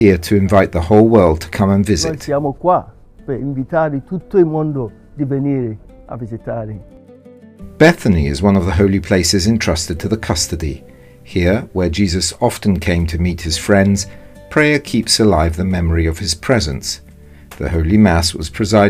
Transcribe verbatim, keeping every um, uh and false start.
here to invite the whole world to come and Noi visit. siamo qua per invitare tutto il mondo di venire a visitare. Bethany is one of the holy places entrusted to the custody. Here, where Jesus often came to meet his friends, prayer keeps alive the memory of his presence. The Holy Mass was presided